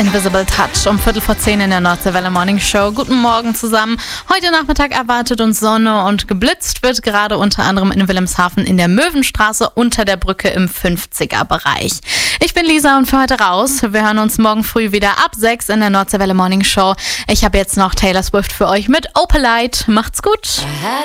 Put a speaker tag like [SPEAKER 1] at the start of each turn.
[SPEAKER 1] Invisible Touch um 10:15 in der Nordseewelle Morning Show. Guten Morgen zusammen. Heute Nachmittag erwartet uns Sonne und geblitzt wird gerade unter anderem in Wilhelmshaven in der Möwenstraße unter der Brücke im 50er-Bereich. Ich bin Lisa und für heute raus. Wir hören uns morgen früh wieder ab 6 in der Nordseewelle Morning Show. Ich habe jetzt noch Taylor Swift für euch mit Opalite. Macht's gut.